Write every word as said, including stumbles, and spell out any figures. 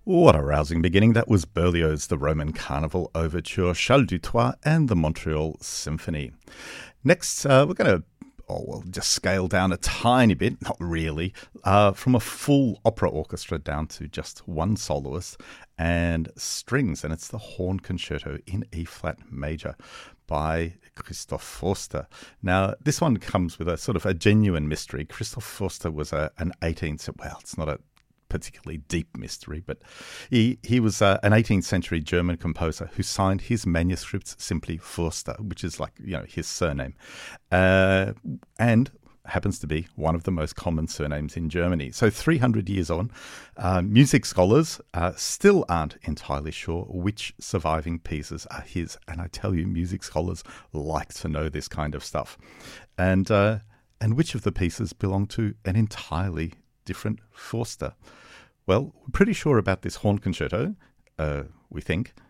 What a rousing beginning. That was Berlioz' The Roman Carnival Overture, Charles Dutoit, and the Montreal Symphony. Next, uh, we're going to oh, well, just scale down a tiny bit, not really, uh, from a full opera orchestra down to just one soloist and strings, and it's the Horn Concerto in E-flat major by Christoph Forster. Now, this one comes with a sort of a genuine mystery. Christoph Forster was a, an eighteenth, well, it's not a particularly deep mystery, but he, he was uh, an eighteenth century German composer who signed his manuscripts simply Forster, which is like, you know, his surname, uh, and happens to be one of the most common surnames in Germany. So three hundred years on, uh, music scholars uh, still aren't entirely sure which surviving pieces are his. And I tell you, music scholars like to know this kind of stuff. And, uh, and which of the pieces belong to an entirely different Forster? Well, we're pretty sure about this Horn Concerto, uh, we think,